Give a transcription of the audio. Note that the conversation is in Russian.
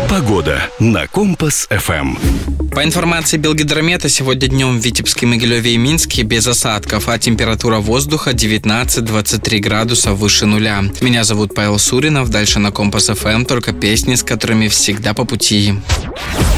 Погода на Компас-ФМ. По информации Белгидромета, сегодня днем в Витебске, Могилеве и Минске без осадков, а температура воздуха 19-23 градуса выше нуля. Меня зовут Павел Суринов. Дальше на Компас-ФМ только песни, с которыми всегда по пути.